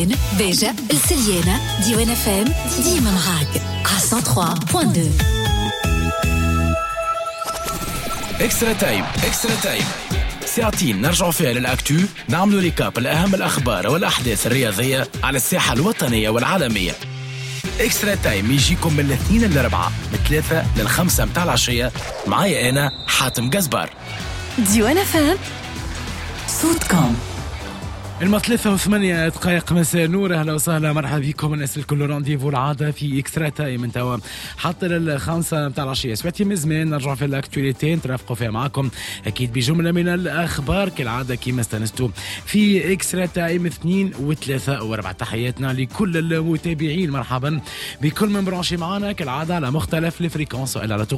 حلوان باجة السليانة ديوان FM ديما معاك على 103.2. اكسترا تايم ساعتين نرجع فيها للأكتو، نعملوا ريكاب الأهم الأخبار والأحداث الرياضية على الساحة الوطنية والعالمية. اكسترا تايم يجيكم من الاثنين للأربعة من 3 ل5 متاع العشية. معايا أنا حاتم قزبار. ديوان FM صوتكم. 3:08 مساء نور. اهلا وسهلا مرحبا بكم الناس الكل. رانديفو العاده في اكسترا تايم من توا حتى لل5 متاع العشيه. سمعتي من زمان نرجع في الاكتواليتي نترافقوا فيها معكم اكيد بجمله من الاخبار كالعاده كيما استنستوا في اكسترا تايم 2 و3 و4. تحياتنا لكل المتابعين، مرحبا بكل من برانشي معنا كالعاده على مختلف الفريكونس والا على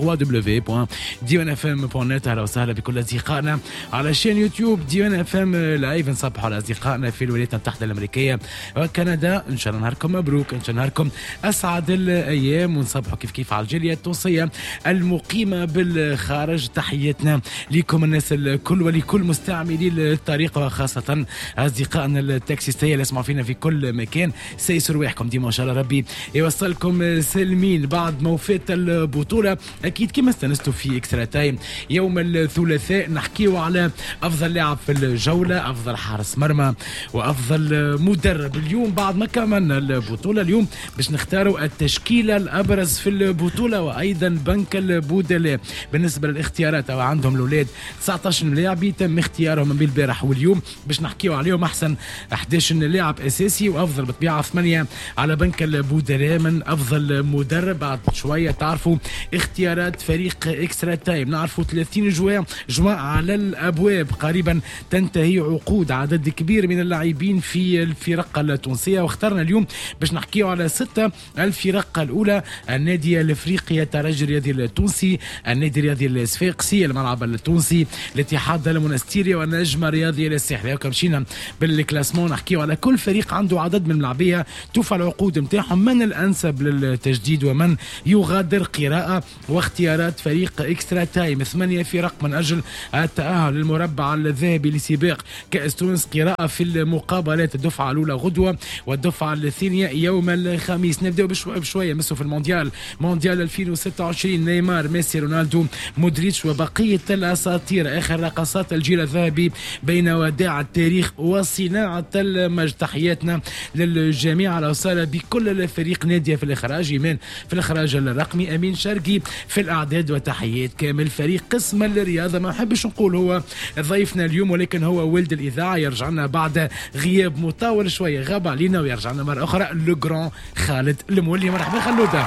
www.dionfm.net. اهلا وسهلا بكل اصدقائنا على شين يوتيوب ديوان اف ام لايف. نصبحوا على اصدقائنا في الولايات المتحدة الأمريكية وكندا. إن شاء الله نهاركم مبروك، إن شاء الله نهاركم أسعد الأيام. ونصبحوا كيف على الجالية التونسية المقيمة بالخارج. تحياتنا لكم الناس الكل ولكل مستعملي الطريق وخاصة أصدقائنا التاكسيستية اللي يسمعوا فينا في كل مكان. سيسر رواحكم ديما إن شاء الله ربي يوصلكم سالمين بعد موفاة البطولة. أكيد كما استنستوا في إكسترا تايم يوم الثلاثاء نحكيوا على أفضل لاعب في الجولة، أفضل حارس مرمى وأفضل مدرب. اليوم بعد ما كملنا البطولة اليوم باش نختاروا التشكيلة الأبرز في البطولة وأيضا بنك البودلاء. بالنسبة للاختيارات أو عندهم الأولاد 19 لاعب تم اختيارهم من البارح واليوم باش نحكيوا عليهم أحسن 11 لاعب أساسي وأفضل بطبيعة 8 على بنك البودلاء من أفضل مدرب. بعد شوية تعرفوا اختيارات فريق إكسترا تايم. نعرفوا 30 جوان على الأبواب. قريبا تنتهي عقود عدد كبير من اللاعبين في الفرق التونسية واخترنا اليوم باش نحكيوا على 6 الفرق الأولى: النادي الافريقي الترجي الرياضي التونسي، النادي الرياضي الصفاقسي، الملعب التونسي، الاتحاد المنستيري، والنجم الرياضي الساحلي. وكم مشينا بالكلاسمون نحكيوا على كل فريق عنده عدد من الملاعبية توفى العقود نتاعهم، من الأنسب للتجديد ومن يغادر قراءة واختيارات فريق إكسترا تايم. 8 فرق من أجل التأهل للمربع الذهبي لسباق كأس تونس. قراءة في المقابلات الدفعة الأولى غدوة والدفعة الثانية يوم الخميس. نبدأ بشوية مسوا في مونديال 2026. نيمار، ميسي، رونالدو، مودريتش وبقية الأساطير. آخر رقصات الجيل الذهبي بين وداع التاريخ وصناعة المجد. تحياتنا للجميع على وصالة بكل الفريق. نادية في الإخراج، إيمان في الإخراج الرقمي، أمين شرقي في الأعداد، وتحيات كامل فريق قسم الرياضة. ما نحبش نقول هو ضيفنا اليوم ولكن هو ولد الإذاعة. يرجع لنا بعد غياب مطول شوية، غاب علينا ويرجع لنا مرة أخرى لو خالد المولي. مرحبا خلودة.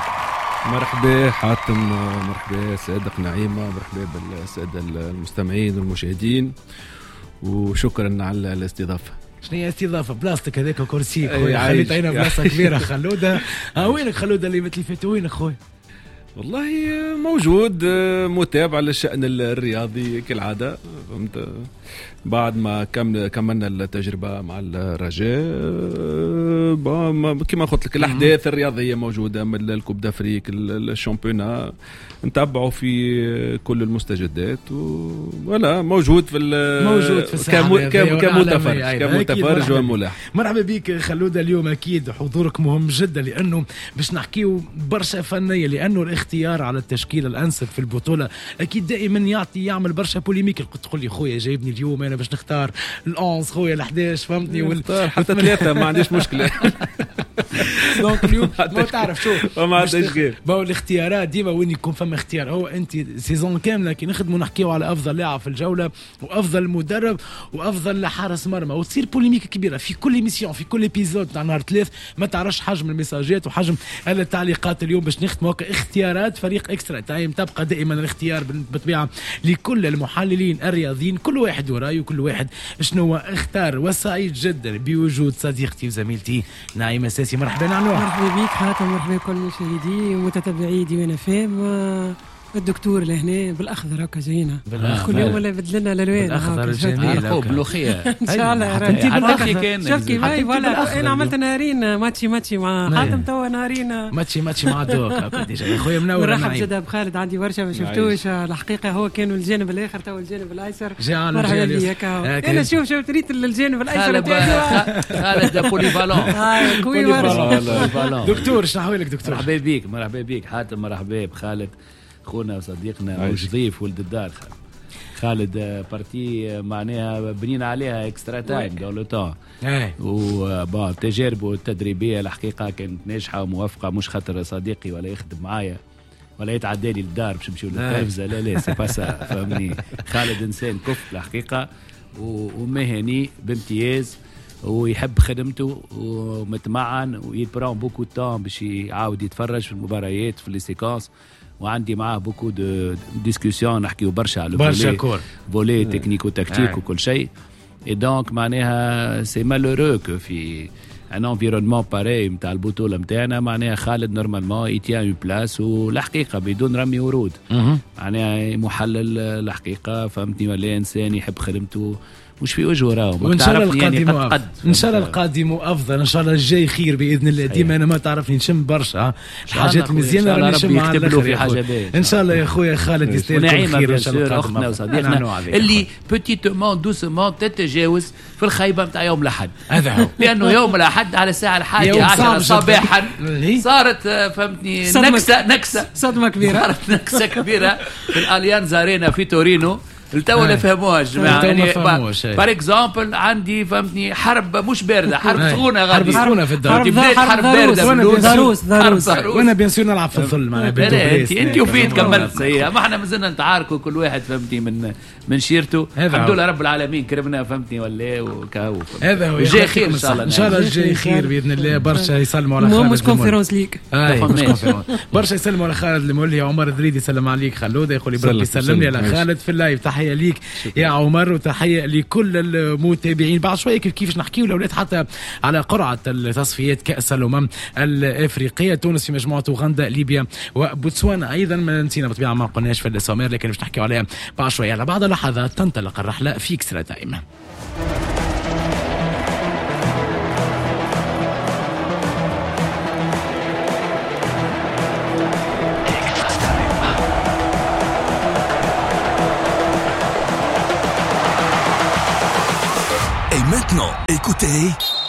مرحبا حاتم، مرحبا سيدك نعيمة، مرحبا بالسادة المستمعين والمشاهدين، وشكرا على الاستضافة. شنو هي استضافة؟ بلاستيك هذاك كرسي خويا، خليت عينا بلاصة كبيرة. خلودة وينك خلودة اللي مثل وينك خويا؟ والله موجود متابع للشأن الرياضي كالعادة. فهمت بعد ما كملنا التجربة مع الرجاء كما قلت لك الأحداث الرياضية موجودة من الكوب دافريك الشامبيونا، نتابعوا في كل المستجدات ولا موجود في كمتفرج وملاح. مرحبا بك خلودة. اليوم أكيد حضورك مهم جدا لأنه باش نحكيو برشا فنية، لأنه الاختيار على التشكيل الأنسب في البطولة أكيد دائما يعمل برشا بوليميك. تقول لي خويا جايبني اليوم أنا باش نختار ال11 خويا ال11 فهمتني حتى 3 ما عنديش مشكلة. دونك اليوم ما تعرف شو ما عنديش غير باو الاختيارات ديما وين يكون فما اختيار. هو انت سيزون كامله كي نخدموا نحكيوا على افضل لاعب في الجوله وافضل مدرب وافضل حارس مرمى، وتصير بوليميك كبيره في كل ايميسيون في كل ايبيزود تاع نهار 3. ما تعرفش حجم المساجات وحجم التعليقات. اليوم باش نختموا اختيارات فريق اكسترا تايم. تبقى دائما الاختيار بالطبيعه لكل المحللين الرياضيين، كل واحد ورايه وكل واحد شنو اختار. وسعيد جدا بوجود صديقتي وزميلتي نعيمة ساسي. مرحبا نعنوع. مرحبا بك حاتم، مرحبا بكل مشاهدي ومتابعي ديوان FM. الدكتور لهنا بالاخضر هكا جاينا كل يوم ولا بدلنا الالوان الاخضر جميل ملوخيه ان شاء الله. انت بالاخي شوف كيف هاي ولا انا عملت نهارين ماتشي مع حاتم توا نهارين ماتشي مع دوك يا خويا منور. مرحبا جدا بخالد، عندي ورشه ما شفتوش الحقيقه، هو كانوا الجانب الاخر تو الجانب الايسر. مرحبا بك. انا شوف تريد الجانب الايسر خالد بوليفالون. دكتور شنو احوالك دكتور؟ مرحبا بك حاتم، مرحبا بخالد خونا وصديقنا وجضيف ولد الدار. خالد بارتي معناها بنينا عليها اكسترا تايم دو لو تون، و تجاربه التدريبيه الحقيقه كانت ناجحه وموفقه، مش خاطر صديقي ولا يخدم معايا ولا يتعدى لي الدار باش نمشيو للتلفزه، لا سي با سا، فهمني. خالد انسان كفء الحقيقه ومهني بامتياز، ويحب خدمته ومتمعن ويبرون بوكو تام باش يعاود يتفرج في المباريات في لي سيكونس، وعندي معاه بوكو دو ديسكوسيون نحكيو برشا على فولي تكنيكو تكتيك وكل شيء. اي دونك معناها سي مالورو كو في ان انفيرونمون باري نتاع البطوله نتاعنا، معناها خالد نورمالمون يتيان اون بلاس، والحقيقه بدون رمي ورود معناها محلل الحقيقه، فهمتني، ولا انسان يحب خدمته مش في وجهه راهو. وان شاء الله القادم يعني ان شاء الله القادم افضل، ان شاء الله الجاي خير باذن الله. ديما انا ما تعرفني نشم برشا الحاجات المزيانه راني نشم على الاخر. ان شاء الله يا خويا خالد يستاهل كل خير ان شاء الله. اختنا وصديقنا اللي بوتيتومون دوسمون تتجاوز في الخيبه نتاع يوم الاحد، هذا هو، لانه يوم الاحد على الساعه 11 صباحا صارت فهمتني نكسه صدمه كبيره، صارت نكسه كبيره في الاليانز ارينا في تورينو. التو لا فهموهاش جماعه، يعني بار اكزامبل عندي فهمتني حرب مش بارده، حرب سخونه غادي، حرب سخونه في الدار، بدات حرب بارده ضروس وانا بيان سور نلعب في الظل معناها. انت وفيت كملت سيئه، ما احنا مازلنا نتعاركوا كل واحد فهمتني من شيرته. الحمد لله رب العالمين كرمنا فهمتني ولا وكاو. هذا هو جاي خير ان شاء الله، ان شاء الله الجاي خير باذن الله. برشا يسلموا على خالد، مش كونفيرونس ليك، برشا يسلموا على خالد المولي. عمر دريدي يسلم عليك، خلوده يقول لي بربي يسلم لي على خالد في اللايف. تحيه ليك يا عمر، وتحيه لكل المتابعين. بعد شويه كيفاش نحكيو الاولاد حتى على قرعه التصفيات كاس الامم الافريقيه، تونس في مجموعه اوغندا ليبيا وبوتسوانا ايضا. ما نسينا بطبيعه ما قلناش في الاسامير، لكن باش نحكيو عليها بعد شويه. على بعض اللحظات تنطلق الرحله في اكسترا تايم. Maintenant, écoutez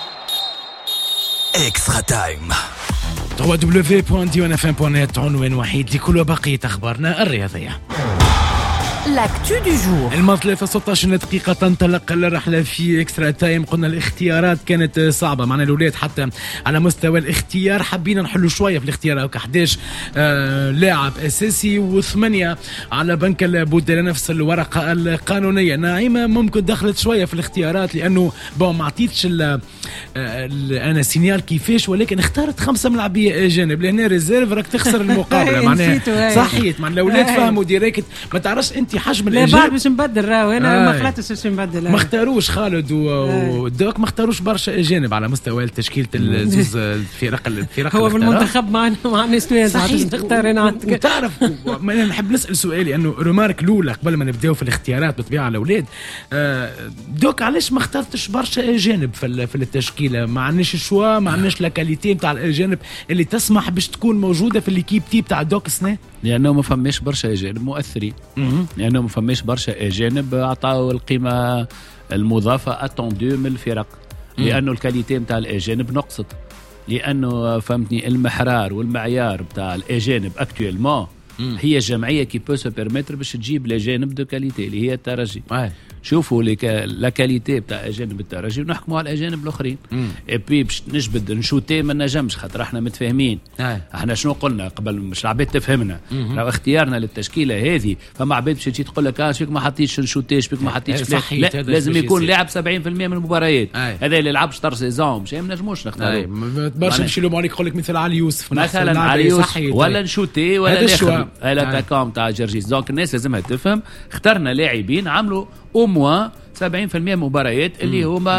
Extra Time. www.dionfm.net عنوان وحيد لكل بقية أخبارنا الرياضية. لاكتو دو جور. الماضي 16 دقيقة تنطلق الرحلة في اكسترا تايم. قلنا الاختيارات كانت صعبة معنا الأولاد، حتى على مستوى الاختيار حبينا نحلوا شوية في الاختيار. هكا 11 لاعب أساسي و8 على بنك البدلاء، نفس الورقة القانونية. نعيمة ممكن دخلت شوية في الاختيارات لأنه ما عطيتش أنا سينيال كيفاش، ولكن اختارت 5 ملاعبية أجانب لأن ريزيرف راك تخسر المقابلة. معناها صحيت معناها الأولاد فهموا ديريكت، ما تعرفش أنت حجم الإنجاز. لا بعد باش نبدل راهو انا ما خلاتش باش نبدل. ما اختاروش خالد ودوك، ما اختاروش برشا اجانب على مستوى تشكيله الزوز الفرق. هو في المنتخب ما عندنا سويز نختار انا. وتعرف ما نحب نسال سؤالي انه ريمارك الاولى قبل ما نبداو في الاختيارات بالطبيعه الاولاد، دوك علاش ما اخترتش برشا اجانب في التشكيله؟ ما عندناش شوا، ما عندناش لا كاليتي نتاع الاجانب اللي تسمح باش تكون موجوده في ليكيب تيب تاع دوك سنه، لانه ما فماش برشا اجانب مؤثرين، لانه ما فماش برشا اجانب عطاو القيمه المضافه اتوندو من الفرق، لانه الكاليتي نتاع الاجانب نقصت، لانه فهمتني المحرار والمعيار نتاع الاجانب اكطويلمون هي الجمعيه كي بو سو بيرميتر باش تجيب الاجانب دو كاليتي اللي هي الترجي. شوفوا لا كاليتي بتاع اجانب الترجي ونحكموا على الاجانب الاخرين. اي بي باش نجبد نشوتي ما نجمش، خاطر احنا متفاهمين. احنا شنو قلنا قبل مش العباد تفهمنا، لو اختيارنا للتشكيله هذه فما عباد باش تجي تقول لك شبيك ما حطيتش نشوتي، شبيك ما حطيتش، لا لازم يكون لاعب 70% من المباريات. هذا اللي لعب شطر سيزون مش ما نجموش نختاروا. برشا نمشي لهم عليك يقول لك مثل علي يوسف مثلا، علي يوسف ولا نشوتي ولا ناخذ الاتاكام تاع جرجيس. دونك الناس لازمها تفهم، اخترنا لاعبين عملوا او موان 70% مباريات اللي هما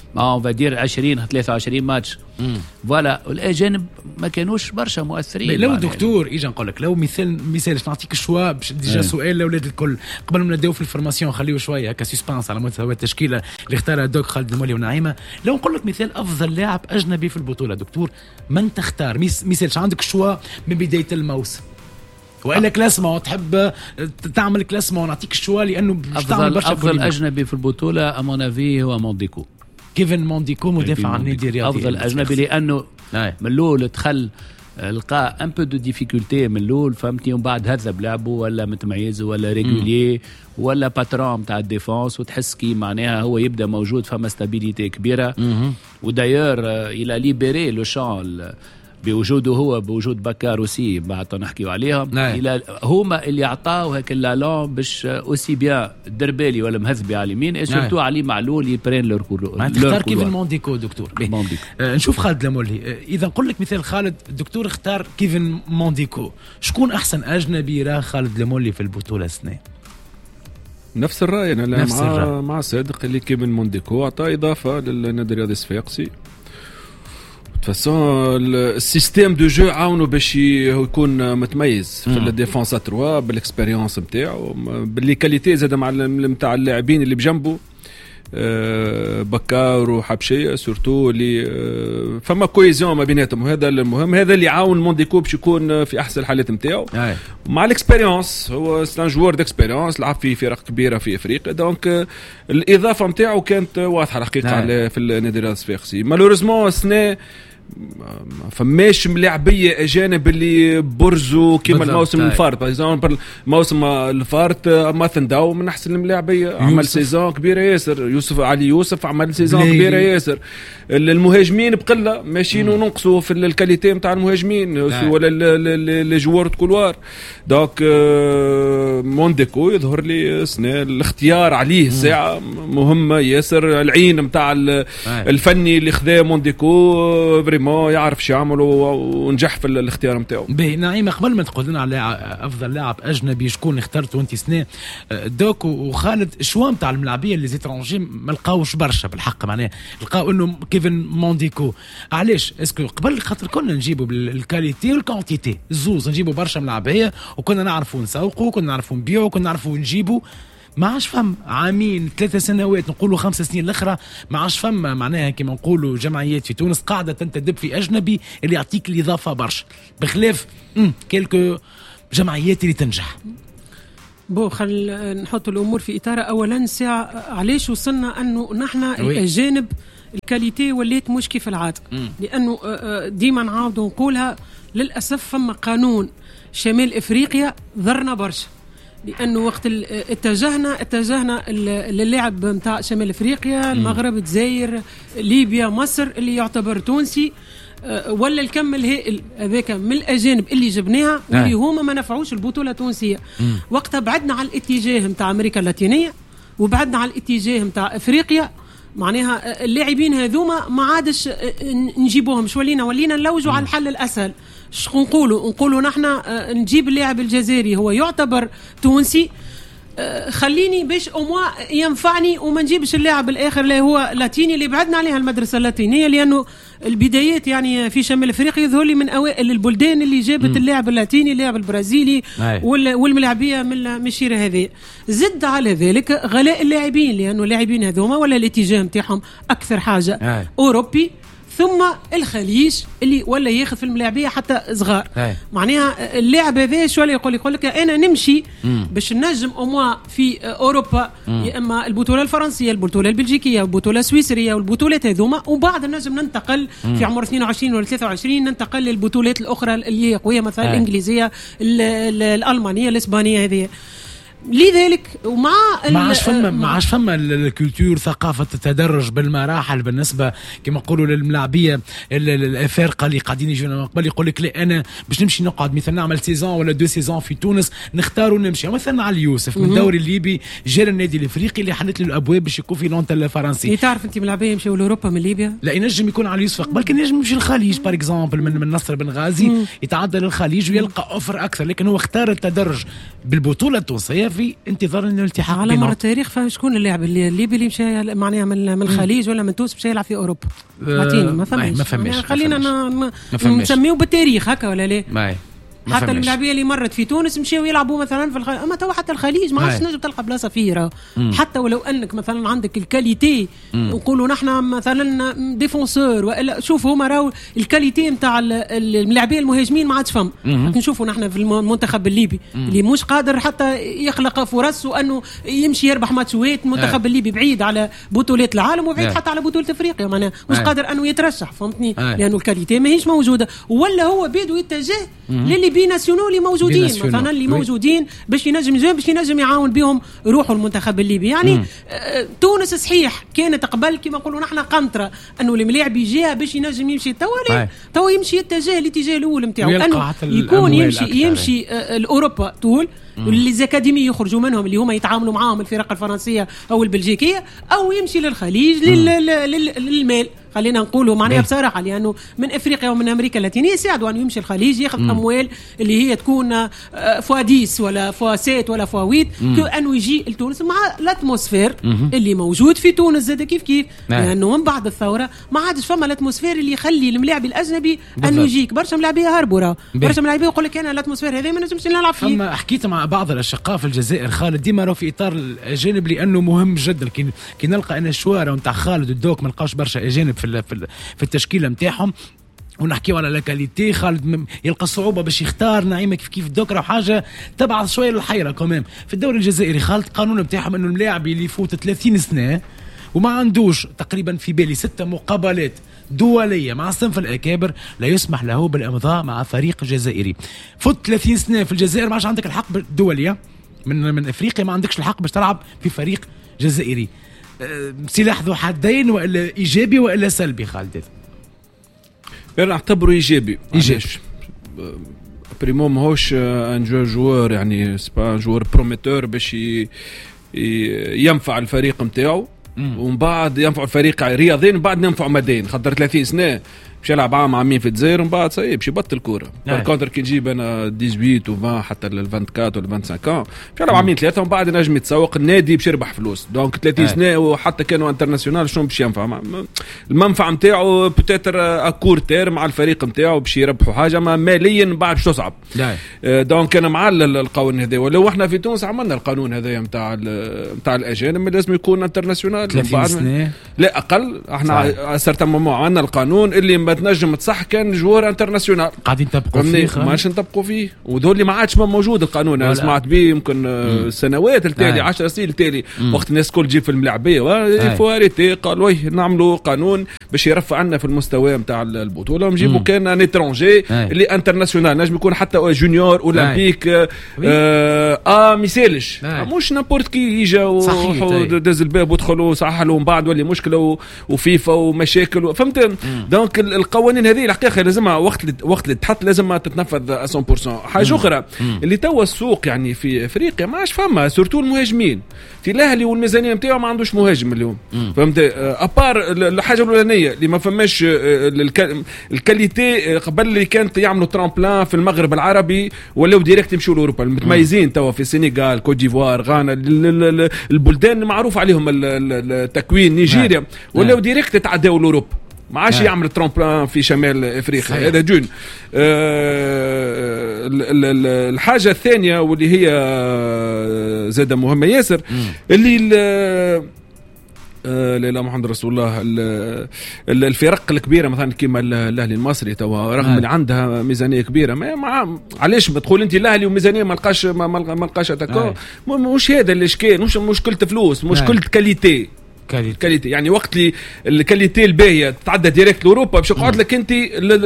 فادير 23 ماتش فوالا. والاجانب ما كانوش برشا مؤثرين. لو دكتور اجا نقول لك لو مثال نعطيك الشوا باش ديجا سؤال لاولاد الكل قبل ما نبداو في الفورماسيون، خليو شويه كسسبانس على مستوى التشكيله اللي اختارها دوك خالد المولي ونعيمه. لو نقول لك مثال افضل لاعب اجنبي في البطوله دكتور، من تختار؟ مثال عندك الشوا من بدايه الموسم والا كلاسمون، تحب تعمل كلاسمون نعطيك الشوا لانه باش تعمل برشا. افضل اجنبي في البطوله امونافي هو مونديكو، كيفن مونديكو مدافع عن النادي الرياضي. افضل اجنبي لانه من الاول دخل لقى ان بو دو ديفيكولتي من الاول فهمتني، ومن بعد هذب لعبه ولا متميز ولا ريغوليي ولا باترون تاع الديفونس، وتحس كي معناها هو يبدا موجود فما ستابيليتي كبيره. ودايور الى ليبري لو شان بوجوده هو بوجود بكار وسي بعد نحكيو عليهم الى هما اللي عطاو هيك اللالون باش اوسي بيان الدربالي ولا مهذبي على اليمين سورتو علي معلول يبرين لور كولو. ما تختار كيفن مونديكو دكتور؟ نشوف خالد المولي. اذا نقول لك مثال خالد، الدكتور اختار كيفن مونديكو، شكون احسن اجنبي راه خالد المولي في البطوله السنه؟ نفس الراي انا مع صادق اللي كيفن مونديكو عطى اضافه للنادي الرياضي الصفاقسي. فاسون السيستيم دو جو عاونو باش يكون متميز في الديفونس 3 بالاكسبيريونس نتاعو باللي كاليتي زاد مع نتاع اللاعبين اللي بجنبه بكار وحبشيه سورتو اللي فما كويزيون ما بيناتهم. وهذا المهم، هذا اللي عاون مونديكو باش يكون في احسن الحالات نتاعو مع الاكسبيريونس. هو سان جوار داكسبيريونس لعب في فرق كبيره في افريقيا، دونك الاضافه نتاعو كانت واضحه الحقيقه في النادي الرياضي الصفاقسي. مالوريزمون السنه فماش ملاعبيه اجانب اللي برزوا كيما الموسم الفارط. باغ موسم الفارط مثلا داو من احسن الملاعبيه، عمل سيزون كبيره ياسر. يوسف علي يوسف عمل سيزون كبيره ياسر. المهاجمين بقله ماشيين ونقصوا في الكاليتي نتاع المهاجمين ولا لي جوار كولوار. دونك مونديكو يظهر لي سنه الاختيار عليه الساعه مهمه ياسر. العين نتاع الفني اللي خذاه مونديكو فريمون يعرف شو يعمل ونجح في الاختيار نتاعو. نعيمه قبل ما تقول لنا على افضل لاعب اجنبي شكون اخترته انت سنه دوك وخالد، شو نتاع الملاعبيه اللي زيترونجي ما لقاوش برشا بالحق، معناه لقاو انه كيفن مونديكو. علاش؟ اسكو قبل خاطر كنا نجيبوا بالكاليتي والكونتيتي الزوز، نجيبوا برشا ملاعبيه وكنا نعرفوا نسوقوا، كنا نعرفوا نبيعوا، كنا نعرفوا نجيبوا. ما عادش فهم عامين 3 سنوات نقولوا 5 سنين الاخرى ما عادش فهم معناها كما نقولوا جمعيات في تونس قاعده تنتدب في اجنبي اللي يعطيك الاضافه برشا بخلاف كيلكو جمعيات اللي تنجح. خل نحط الامور في اطار. اولا ساعه علاش وصلنا انه نحن الاجانب الكاليتي وليت مش كيف العاده، لانه ديما نعاودوا نقولها للاسف فما قانون شمال افريقيا ضرنا برشا، لانه وقت اتجهنا للعب نتاع شمال افريقيا المغرب الجزائر ليبيا مصر اللي يعتبر تونسي، ولا الكم الهائل هذاك من الاجانب اللي جبناها واللي هما ما نفعوش البطوله التونسيه. وقتها بعدنا على الاتجاه نتاع امريكا اللاتينيه وبعدنا على الاتجاه نتاع افريقيا، معناها اللاعبين هذوما ما عادش نجيبوهم، ولينا نلوجوا على الحل الاسهل. شو نقولوا نحن نجيب اللاعب الجزائري هو يعتبر تونسي، خليني باش أموا ينفعني وما نجيبش اللاعب الآخر اللي هو لاتيني اللي بعدنا عليها المدرسة اللاتينية، لأنه البدايات يعني في شمال أفريقيا يظهر لي من أوائل البلدان اللي جابت اللاعب اللاتيني، اللاعب البرازيلي والملاعبية من المشيرة هذه. زد على ذلك غلاء اللاعبين، لأنه اللاعبين هذوما ولا الاتجاه متاعهم أكثر حاجة أوروبي، ثم الخليج اللي ولا ياخذ في الملاعبيه حتى صغار. معناها اللاعب هذا شو اللي يقول لك انا نمشي باش نجم اموا في اوروبا، يا اما البطوله الفرنسيه، البطوله البلجيكيه، البطوله السويسريه، والبطولات هذوما، وبعد نجم ننتقل في عمر 22 ولا 23 ننتقل للبطولات الاخرى اللي هي قويه، مثلا الانجليزيه، الالمانيه، الاسبانيه هذه. لذلك ومع ما عادش فما الكولتور ثقافه التدرج بالمراحل بالنسبه كما نقولوا للملاعبيه الافارقه اللي قاعدين يجونا قبل يقول لك لا انا باش نمشي نقعد مثلا نعمل سيزون ولا 2 سيزون في تونس نختار ونمشي. مثلا علي يوسف من الدوري الليبي جا النادي الافريقي اللي حلت له الابواب باش يكون في لونتل الفرنسي. تعرف انت ملاعبيه يمشيوا لاوروبا من ليبيا؟ لا ينجم يكون علي يوسف قبل كان ينجم يمشي للخليج بار اكزومبل من نصر بن غازي يتعدى للخليج ويلقى اوفر اكثر، لكن هو اختار التدرج بالبطوله التونسيه في انتظار انه الالتحاق على مر التاريخ. فشكون اللاعب الليبي اللي مشى معناها من الخليج ولا من تونس مشى يلعب في اوروبا؟ عطيني ما فهمش. خلينا نسميه بالتاريخ هكا ولا لا؟ حتى اللاعبيه اللي مرت في تونس مشاو يلعبوا مثلا في الخليج، اما تو حتى الخليج ما عادش نجم تلقى بلاصه فيه. حتى ولو انك مثلا عندك الكاليتي، نقولوا نحن مثلا ديفونسور والا شوف هما راهو الكاليتي نتاع اللاعبيه المهاجمين ما عادش فهم. نشوفوا نحن في المنتخب الليبي اللي مش قادر حتى يخلق فرص وانه يمشي يربح ماتشات. المنتخب الليبي بعيد على بطولات العالم وبعيد حتى على بطوله افريقيا، معناها مش قادر انه يترشح، فهمتني؟ لانه الكاليتي ماهيش موجوده، ولا هو بيدو يتجه للي بي ناسيونال اللي موجودين مثلا اللي موجودين باش ينجم يعاون بهم روحوا المنتخب الليبي. يعني تونس صحيح كانت قبل كما نقولوا نحن قنطره انه الملاعب يجيها باش ينجم يمشي تو يمشي يتجه الاتجاه الاول نتاعو انه يكون يمشي الاوروبا طول، واللي زاكاديمي يخرجوا منهم اللي هما يتعاملوا معاهم الفرق الفرنسيه او البلجيكيه، او يمشي للخليج للمال. خلينا نقولوا معناها بصراحه، لانه من افريقيا ومن امريكا اللاتينيه يساعدوا انه يمشي الخليج ياخذ اموال اللي هي تكون فوا 10 ولا فوا 7 ولا فوا 8 انه يجي لتونس مع الاتموسفير اللي موجود في تونس زاد كيف لانه من بعد الثوره ما عادش فما الاتموسفير اللي يخلي الملاعب الاجنبي انه يجيك. برشا ملاعبيه هربوا، برشا ملاعبيه يقول لك انا الاتموسفير هذا ما نجمش نلعب فيه. اما حكيت مع بعض الاشقاء في الجزائر خالد ديما راهو في اطار الاجانب لانه مهم جدا. كي نلقى ان الشوارع نتاع خالد والدوك ما نلقاوش برشا اجانب في التشكيله نتاعهم، ونحكيو على لاكاليتي. خالد يلقى صعوبه باش يختار نعيمه كيف الدوكرة وحاجه تبعث شويه للحيره كمان في الدوري الجزائري. خالد القانون نتاعهم انه اللاعب اللي يفوت 30 سنه وما عندوش تقريبا في بالي 6 مقابلات دوليه مع الصنف الاكابر لا يسمح له بالامضاء مع فريق جزائري. فوت 30 سنه في الجزائر ما عادش عندك الحق بالدوليه من افريقيا، ما عندكش الحق باش تلعب في فريق جزائري. سلاح ذو حدين، والا ايجابي والا سلبي خالد؟ انا اعتبره ايجابي. بريمو ماهوش ان جوار يعني سبا جوار بروميتور باش ينفع الفريق نتاعو ومن بعد ينفع الفريق رياضيا ومن بعد ينفع مدين. خاطر 30 سنه باش يلعب عامين في الجزائر ومن بعد باش يبطل الكوره. بالكونتر كي نجيب انا 18 و20 حتى ال 24 ولا 25 باش يلعب عامين ثلاثه ومن بعد نجم يتسوق النادي باش يربح فلوس. دونك 30 سنه وحتى كانوا انترناسيونال شنو باش ينفع؟ المنفعه نتاعو بوتيتر اكور تير مع الفريق نتاعو باش يربحوا حاجه، ما ماليا بعد باش تصعب. دونك انا مع القانون هذا. ولو احنا في تونس عملنا القانون هذا نتاع الاجانب لازم يكون انترناسيونال 30 سنه لا اقل. احنا صرت عندنا القانون اللي ما تنجم تصح كان جوار انترناسيونال قاعدين تبقوا فيه ماش نطبقوا فيه. وذول اللي ما عادش موجود القانون. انا سمعت به يمكن سنوات التالي 10 سنين التالي وقت الناس كل تجيب في الملاعبيه الفواريتي قالوا ويه نعملوا قانون باش يرفع عنا في المستوى نتاع البطوله ونجيبوا كان ان اترونجي اللي انترناسيونال نجم يكون حتى جونيور اولمبيك ميسالش مش نابورت كي يجا ودز الباب ودخلوا صح له من بعد ولي مشكله وفيفا ومشاكل فهمت. دونك القوانين هذه الحقيقه لازمها وقت اللي تحط لازم تتنفذ 100%. حاجه اخرى اللي توا السوق يعني في افريقيا ما عادش فما سورتو المهاجمين. في الاهلي والميزانيه نتاعو ما عندوش مهاجم اليوم فهمت. ابار الحاجه الاولانيه اللي ما فماش الكاليتي قبل اللي كانت يعملوا ترامبلان في المغرب العربي ولاو ديريكت يمشوا لاوروبا. المتميزين توا في السنغال كوت ديفوار غانا البلدان المعروف عليهم التكوين نيجيريا ولاو ديريكت يتعداو لاوروبا. ما عادش يعمل ترامبلان في شمال افريقيا. هذا جون. الحاجه الثانيه واللي هي زاده مهمه ياسر اللي لا محمد رسول الله الفرق الكبيره مثلا كيما الاهلي المصري توا رغم اللي عندها ميزانيه كبيره ما علاش بتقول انت الاهلي وميزانيه ما لقاش اتاكو. مش هذا الاشكال، مش مشكله فلوس، مشكله كاليتي يعني وقت لي الكاليتي الباهيه تتعدى ديريكت لاوروبا باش يقعد لك انت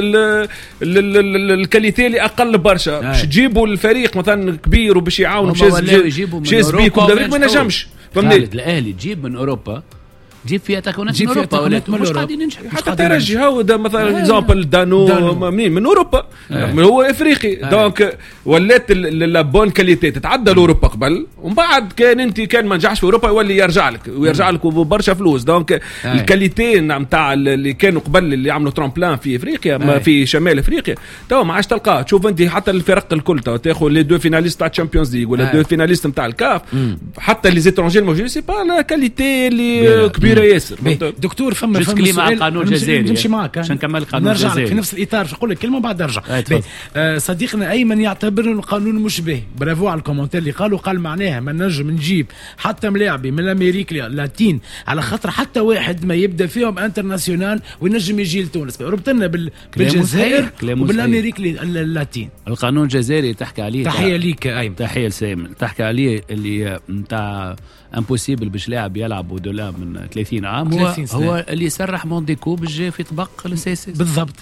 الكاليتي اللي اقل برشا باش تجيبوا الفريق مثلا كبير وباش يعاونوا باش يجيبوا من اوروبا ما نجمش فهمني. الاهلي تجيب من اوروبا تجيب فيها تكونات من اوروبا ولا مش قاعدين ينجحوا حتى ترجي هو مثلا اكزامبل دانو منين من اوروبا هو افريقي دونك ولات البون كاليتي تتعدى لاوروبا قبل ومن بعد كان ما نجحش في اوروبا يولي يرجع لك وبرشا فلوس دونك الكاليتي نتاع اللي كانوا قبل اللي عملوا ترامبلان في افريقيا ما في شمال افريقيا تو ما عادش تلقاه. تشوف انت حتى الفرق الكل تاخذ لي دو فيناليست تاع الشامبيونز ليغ ولا دو فيناليست نتاع الكاف حتى لي زيترونجي الموجودين سي با لا كاليتي اللي كبيره ياسر. دكتور فما سؤال قانون جزائري نمشي معك عشان نكمل القانون الجزائري نرجع في نفس الاطار نقول لك كلمه بعد نرجع. صديقنا ايمن يعتبر القانون مشبه. برافو على الكومنتير اللي قال معناها ما نجم نجيب حتى ملاعبي من امريكا اللاتين على خاطر حتى واحد ما يبدا فيهم انترناسيونال وينجم يجي لتونس ربطنا بالجزائر وبالامريكا اللاتين. القانون الجزائري تحكي عليه تحيه ليك ايمن تحيه لسامي تحكي عليه اللي نتاع امبوسيبل باش لاعب يلعب دولا من 30 عام هو اللي يسرح مونديكو بالجي في طبق السياسي بالضبط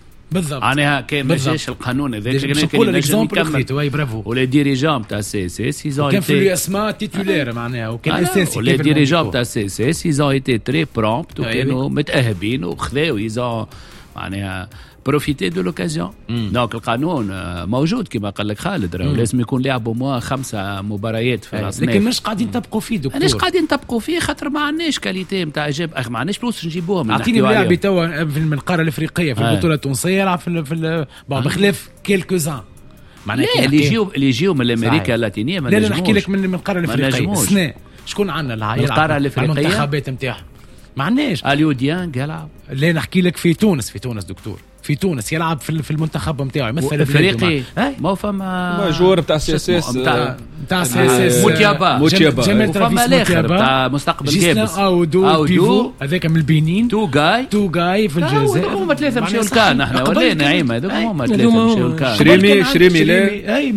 معناها كان ما جاش القانون هذا كان اكزامبل برافو ولا ديريجون تاع السي اس اس كان في الاسماء تيتولير معناها وكان اساسي ولا ديريجون تاع السي اس اس ايزون ايتي تري برومبت وكانوا متاهبين وخذاو ايزون معناها بروفيتي دو لوكازيون. دونك القانون موجود كما قال لك خالد راهو لازم يكون لعبوا موا 5 مباريات في الأصناف لكن مش قاعدين نطبقوا فيه دكتور مش قاعدين نطبقوا فيه خاطر ما عندناش كاليتي نتاع جاب ما عندناش فلوس نجيبوهم. اعطيني لاعب توا في القاره الافريقيه في البطوله التونسيه يلعب في بخلاف كيلكوزان معناها اللي يجيو من امريكا اللاتينيه ما لا نحكي لك من القاره الافريقيه سنة شكون عندنا القاره الافريقيه المنتخبات نتاعها ما عندناش اليو ديانغ يلعب. لا نحكي لك في تونس دكتور في تونس يلعب في المنتخب نتاعو يمثل افريقي ما فما جوار نتاع سي اس اس نتاع سي اس موتيابا جمال فما الاخر نتاع مستقبل جابس او بيفو هذاك من البنين تو جاي في الجزائر هما 3 مشيو لكان احنا ولا نعيمه هذوك هما 3 مشيو لكان شريمي لا اي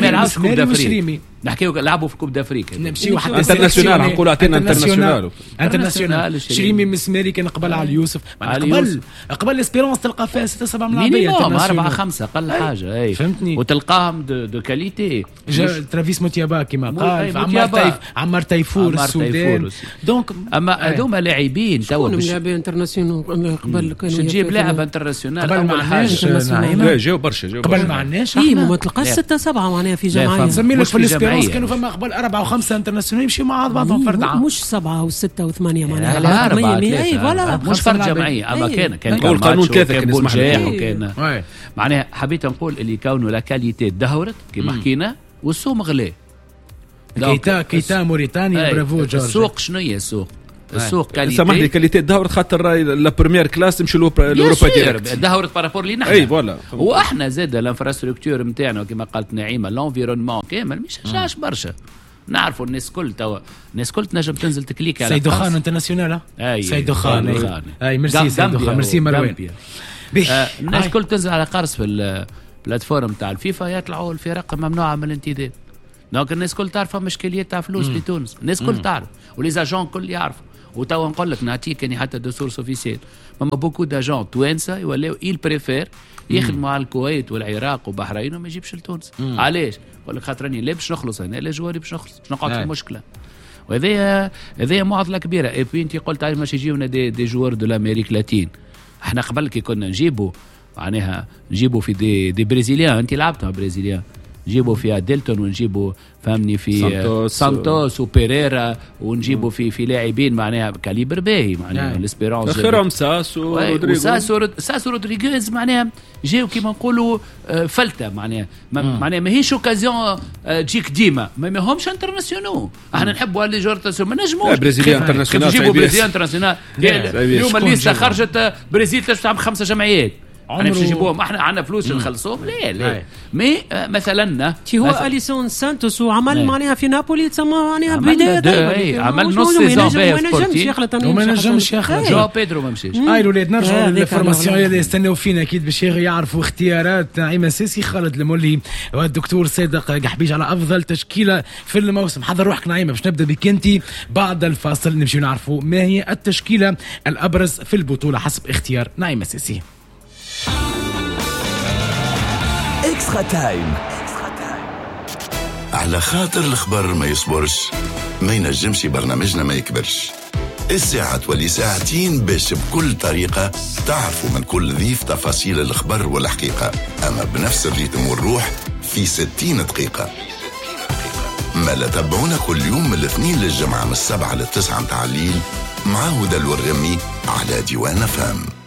مسماري نحكيو لعبوا في كوب دافريكا نمشيو حتى انترناسيونال نقولوا عطينا انترناسيونال شريمي مسماري كان قبل على اليوسف قبل اسبيرونس تلقى فيها 6-7 ملاعبيه 4-5 اقل حاجه اي فهمتني وتلقاهم دو كاليتي ترافيس موتيابا كما قال عمار تيفور السودان دونك اما هذوما لاعبين توا لاعبين انترناسيونال قبل كانوا تجيب لاعب انترناسيونال اول حاجه لا جاو برشا قبل ما عندناش ما تلقاش 6-7 معناها في جمعيه نسمي لك في الاسبيرونس كانوا فما قبل 4 و 5 انترناسيونال يمشيو مع بعضهم فرد عام مش 7 و6 و8 معناها لا 4 فوالا مش فرد جمعيه اما كان القانون 3 كان يسمح وكان معناها حبيت نقول اللي كونه لا كاليتي دهورت كما حكينا والسوق مغلي كيتا موريتانيا برافو جورج السوق شنو هي السوق كاليتي سامح لي كاليتي دهورت خاطر لا بريمير كلاس تمشي لاوروبا ديريكت دهورت بارابور لينا اي فوالا واحنا زاد الانفراستركتور نتاعنا كما قالت نعيمه لونفيرونمون كامل مش شاش برشا نعرفوا الناس كل توا الناس كل تنجم تنزل تكليك على سيد خان انترناسيونال سيد خان اي ميرسي سيد خان ميرسي مروان الناس كل تنزل على قرص في البلاتفورم تاع الفيفا يطلعوا الفرق ممنوعه من الانتداب. دونك الناس كل تعرف مشكليات تاع فلوس في تونس الناس كل تعرف وليزاجون كل يعرفوا وتوا نقول لك نعطيك كاني حتى دو سورس اوفيسيال ماما بوكو داجون توانسه يوليو إيل بريفير يخدموا على الكويت والعراق وبحرين وما يجيبش لتونس. علاش؟ يقول لك خاطرني لا باش نخلص هنا لا جواري باش نخلص باش نقعد في مشكله وهذه معضله كبيره. اي بي انت قلت عايز ماشي يجيونا دي جوار دو لامريك لاتين. احنا قبل كي كنا نجيبوا معناها نجيبوا في دي برازيليان انت لعبتها برازيليان نجيبوا فيها ديلتون ونجيبوا فهمني في سانتوس وبيريرا ونجيبوا في لاعبين معناها كاليبر باهي معناها الاسبيرونس اخرهم ساسو رودريغيز معناها جاو كيما نقولوا فلته معناها ماهيش اوكازيون تجيك ديما ما همش انترناسيونال. احنا نحبوا لي جور ما نجموش برازيليان انترناسيونال نجيبوا برازيليان انترناسيونال اليوم الليسته خرجت برازيل تعمل 5 جمعيات احنا باش نجيبوهم احنا عندنا فلوس نخلصوهم لا مي مثلا هو اليسون سانتوس وعمل معناها في نابولي تسمى معناها بدايه عمل نص سيزون باهي وما نجمش يخرج جو بيدرو ما مشيش. الولاد نرجعوا للفورماسيون اللي يستناو فينا اكيد باش يعرفوا اختيارات نعيمه سيسي خالد المولي والدكتور صادق قحبيج على افضل تشكيله في الموسم. حضر روحك نعيمه باش نبدا بك انت بعد الفاصل نمشي نعرفوا ما هي التشكيله الابرز في البطوله حسب اختيار نعيمه سيسي. اكسترا تايم على خاطر الخبر ما يصبرش ما ينجمش برنامجنا ما يكبرش. الساعة تولي ساعتين باش بكل طريقة تعرفوا من كل ضيف تفاصيل الخبر والحقيقة، أما بنفس الريتم والروح في 60 دقيقة. ما لا تابعونا كل يوم من الاثنين للجمعة من 7 ل 9 متاع الليل مع هدى الورغمي على ديوان FM.